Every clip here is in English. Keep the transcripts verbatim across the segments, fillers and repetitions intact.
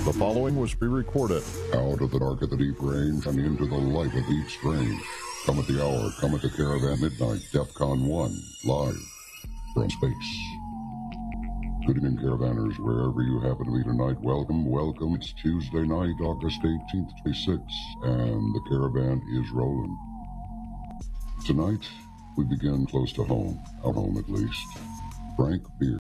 The following was pre-recorded. Out of the dark of the deep range and into the light of each strange. Come at the hour, come at the Caravan Midnight, DEFCON one, live from space. Good evening, Caravanners, wherever you happen to be tonight. Welcome, welcome. It's Tuesday night, August eighteenth, twenty-six, and the Caravan is rolling. Tonight, we begin close to home, our home at least. Frank Beard.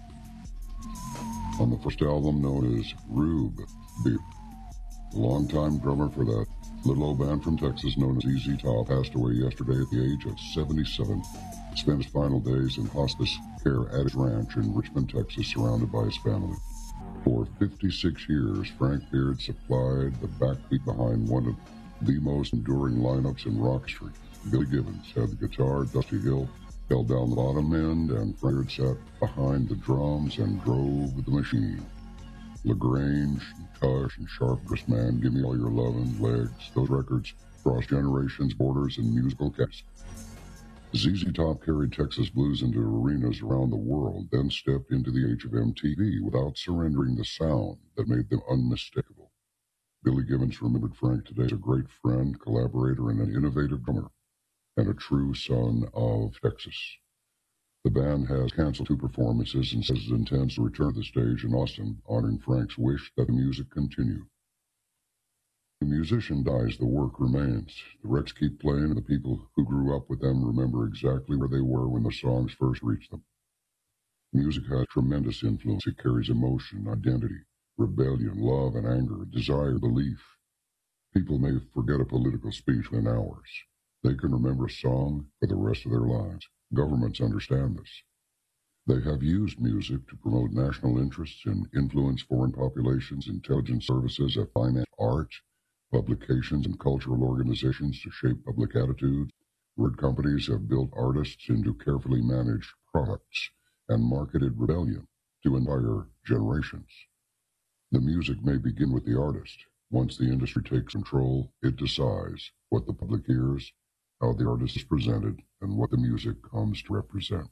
On the first album known as Rube Beard, the longtime drummer for that little old band from Texas known as Z Z Top passed away yesterday at the age of seventy-seven. Spent his final days in hospice care at his ranch in Richmond, Texas, surrounded by his family. For fifty-six years, Frank Beard supplied the backbeat behind one of the most enduring lineups in rock history. Billy Gibbons had the guitar, Dusty Hill held down the bottom end, and Frank sat behind the drums and drove the machine. LaGrange, and Tush, and Sharp Man, Give Me All Your Lovin', Legs, those records cross generations, borders, and musical casts. Z Z Top carried Texas blues into arenas around the world, then stepped into the age of M T V without surrendering the sound that made them unmistakable. Billy Gibbons remembered Frank today as a great friend, collaborator, and an innovative drummer, and a true son of Texas. The band has canceled two performances and says it intends to return to the stage in Austin, honoring Frank's wish that the music continue. The musician dies, the work remains. The records keep playing, and the people who grew up with them remember exactly where they were when the songs first reached them. Music has tremendous influence. It carries emotion, identity, rebellion, love and anger, desire, belief. People may forget a political speech within hours. They can remember a song for the rest of their lives. Governments understand this. They have used music to promote national interests and influence foreign populations, intelligence services, and finance, art, publications, and cultural organizations to shape public attitudes. Word companies have built artists into carefully managed products and marketed rebellion to entire generations. The music may begin with the artist. Once the industry takes control, it decides what the public hears, how the artist is presented, and what the music comes to represent.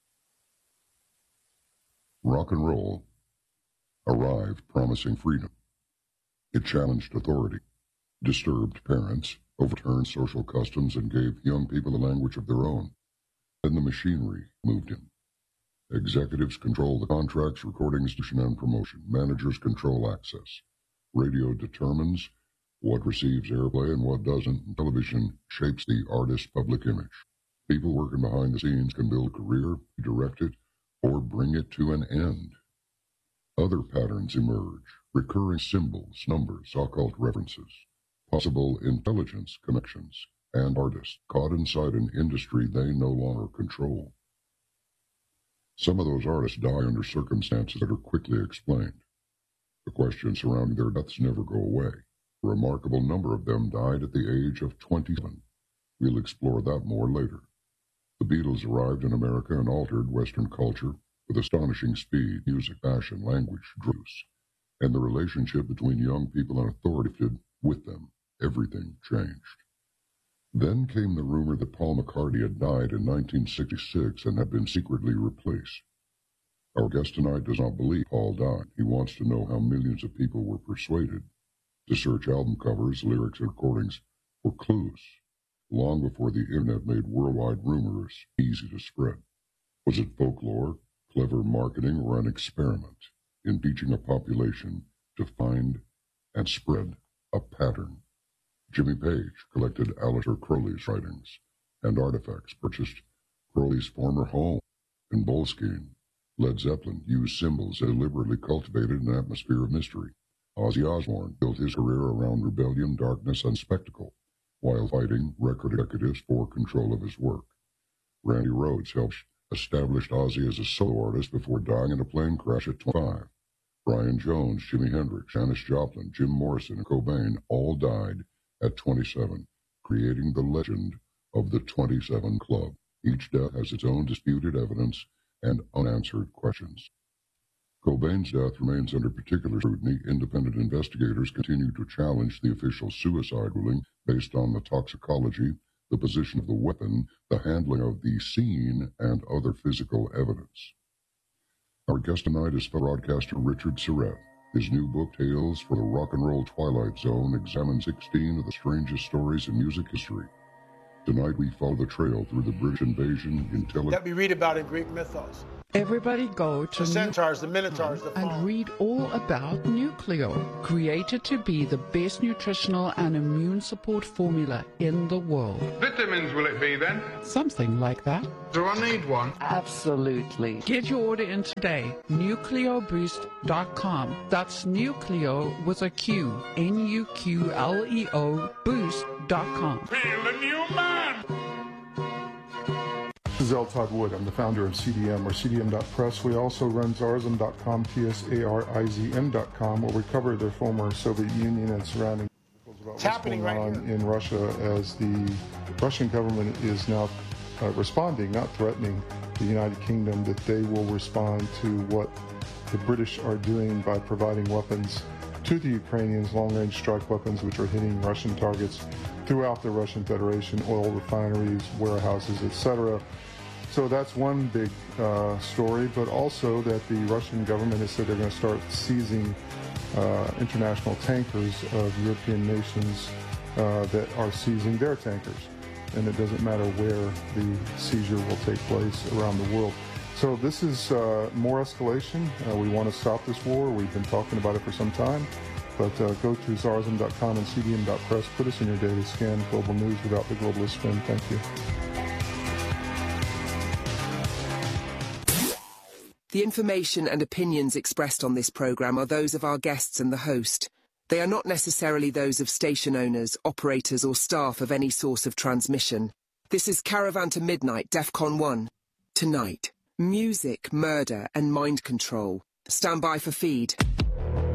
Rock and roll arrived promising freedom. It challenged authority, disturbed parents, overturned social customs, and gave young people a language of their own. Then the machinery moved in. Executives control the contracts, recordings, distribution, and promotion. Managers control access. Radio determines what receives airplay and what doesn't, and television shapes the artist's public image. People working behind the scenes can build a career, direct it, or bring it to an end. Other patterns emerge, recurring symbols, numbers, occult references, possible intelligence connections, and artists caught inside an industry they no longer control. Some of those artists die under circumstances that are quickly explained. The questions surrounding their deaths never go away. A remarkable number of them died at the age of twenty-seven. We'll explore that more later. The Beatles arrived in America and altered Western culture with astonishing speed. Music, fashion, language, drews, and the relationship between young people and authority did with them. Everything changed. Then came the rumor that Paul McCartney had died in nineteen sixty-six and had been secretly replaced. Our guest tonight does not believe Paul died. He wants to know how millions of people were persuaded to search album covers, lyrics, and recordings for clues, long before the internet made worldwide rumors easy to spread. Was it folklore, clever marketing, or an experiment in teaching a population to find and spread a pattern? Jimmy Page collected Aleister Crowley's writings and artifacts, purchased Crowley's former home in Boleskine. Led Zeppelin used symbols that deliberately cultivated an atmosphere of mystery. Ozzy Osbourne built his career around rebellion, darkness, and spectacle, while fighting record executives for control of his work. Randy Rhoads helped establish Ozzy as a solo artist before dying in a plane crash at twenty-five. Brian Jones, Jimi Hendrix, Janis Joplin, Jim Morrison, and Cobain all died at twenty-seven, creating the legend of the twenty-seven Club. Each death has its own disputed evidence and unanswered questions. Cobain's death remains under particular scrutiny. Independent investigators continue to challenge the official suicide ruling based on the toxicology, the position of the weapon, the handling of the scene, and other physical evidence. Our guest tonight is fellow broadcaster Richard Surrett. His new book, Tales for the Rock and Roll Twilight Zone, examines sixteen of the strangest stories in music history. Tonight we follow the trail through the British invasion, intelligence that we read about in Greek mythos. Everybody go to The centaurs, the minotaurs, the and faun. read all about Nucleo, created to be the best nutritional and immune support formula in the world. Vitamins will it be then? Something like that. Do I need one? Absolutely. Get your order in today. Nucleo Boost dot com. That's Nucleo with a Q. N U Q L E O Boost dot com. Feel the new man! This is L. Todd Wood. I'm the founder of C D M, or C D M dot press. We also run Tsarizm dot com, T S A R I Z M dot com, where we cover the former Soviet Union and surrounding about what's happening going right on here. in Russia, as the Russian government is now uh, responding, not threatening the United Kingdom, that they will respond to what the British are doing by providing weapons to the Ukrainians, long-range strike weapons, which are hitting Russian targets throughout the Russian Federation, oil refineries, warehouses, et cetera. So that's one big uh, story, but also that the Russian government has said they're going to start seizing uh, international tankers of European nations uh, that are seizing their tankers. And it doesn't matter where the seizure will take place around the world. So this is uh, more escalation. Uh, we want to stop this war. We've been talking about it for some time. But uh, go to Tsarizm dot com and C D M dot press. Put us in your daily scan, global news without the globalist spin. Thank you. The information and opinions expressed on this program are those of our guests and the host. They are not necessarily those of station owners, operators or staff of any source of transmission. This is Caravan to Midnight, DEFCON one. Tonight, music, murder and mind control. Stand by for feed.